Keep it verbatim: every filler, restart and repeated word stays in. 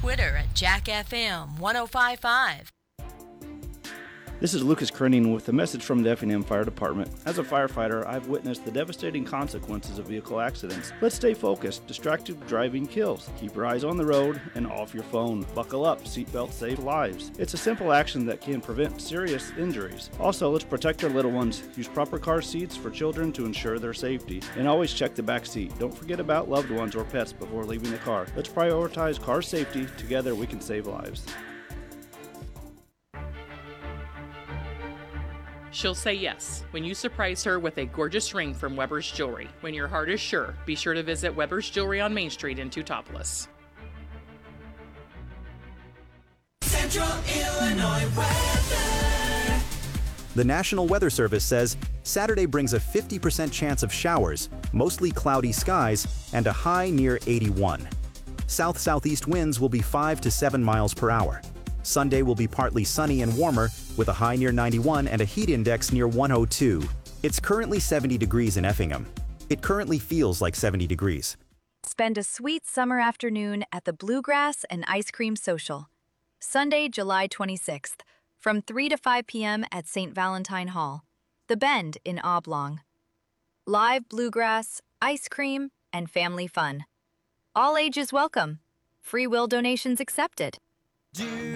Twitter at Jack F M ten fifty-five. This is Lucas Krenning with a message from the Effingham Fire Department. As a firefighter, I've witnessed the devastating consequences of vehicle accidents. Let's stay focused. Distracted driving kills. Keep your eyes on the road and off your phone. Buckle up. Seatbelts save lives. It's a simple action that can prevent serious injuries. Also, let's protect our little ones. Use proper car seats for children to ensure their safety. And always check the back seat. Don't forget about loved ones or pets before leaving the car. Let's prioritize car safety. Together, we can save lives. She'll say yes when you surprise her with a gorgeous ring from Weber's Jewelry. When your heart is sure, be sure to visit Weber's Jewelry on Main Street in Teutopolis. Central Illinois weather. The National Weather Service says Saturday brings a fifty percent chance of showers, mostly cloudy skies, and a high near eighty-one. South-southeast winds will be five to seven miles per hour. Sunday will be partly sunny and warmer, with a high near ninety-one and a heat index near one oh two. It's currently seventy degrees in Effingham. It currently feels like seventy degrees. Spend a sweet summer afternoon at the Bluegrass and Ice Cream Social. Sunday, July twenty-sixth, from three to five p m at Saint Valentine Hall, The Bend in Oblong. Live bluegrass, ice cream, and family fun. All ages welcome. Free will donations accepted.